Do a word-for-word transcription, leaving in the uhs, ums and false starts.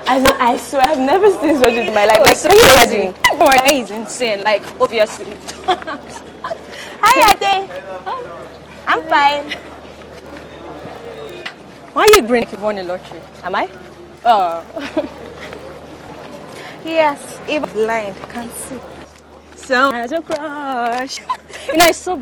I know, I swear, I've never seen such in my life. Like, so can you imagine? That is insane, like, obviously. Hi, Ade. I'm fine. Why are you bring if you won a lottery? Am I? Oh. Yes, if blind, can't see. So, as a crush. You know, it's so